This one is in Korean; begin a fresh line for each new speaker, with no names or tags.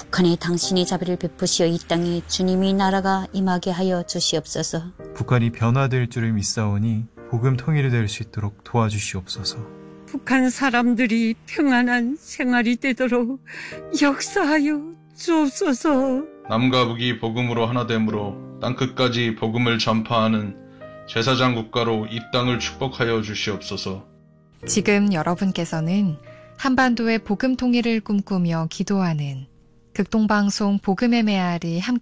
북한에 당신이 자비를 베푸시어 이 땅에 주님이 나라가 임하게 하여 주시옵소서.
북한이 변화될 줄을 믿사오니 복음 통일이 될 수 있도록 도와주시옵소서.
북한 사람들이 평안한 생활이 되도록 역사하여 주옵소서.
남과 북이 복음으로 하나됨으로 땅끝까지 복음을 전파하는 제사장 국가로 이 땅을 축복하여 주시옵소서.
지금 여러분께서는 한반도의 복음 통일을 꿈꾸며 기도하는 극동방송 복음의 메아리 함께